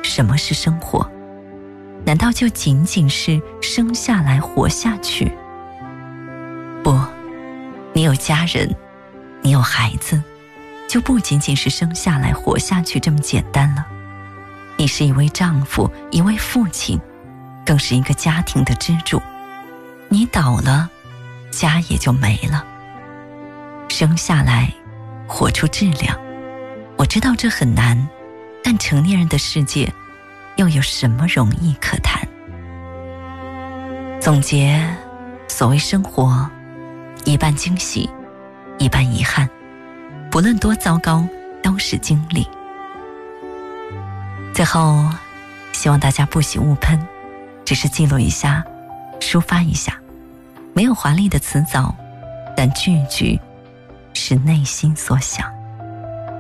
什么是生活？难道就仅仅是生下来活下去？不，你有家人，你有孩子，就不仅仅是生下来活下去这么简单了。你是一位丈夫，一位父亲，更是一个家庭的支柱。你倒了，家也就没了。生下来，活出质量。我知道这很难，但成年人的世界又有什么容易可谈？总结，所谓生活，一半惊喜，一半遗憾，不论多糟糕，都是经历。最后，希望大家不喜勿喷，只是记录一下，抒发一下，没有华丽的辞藻，但句句是内心所想。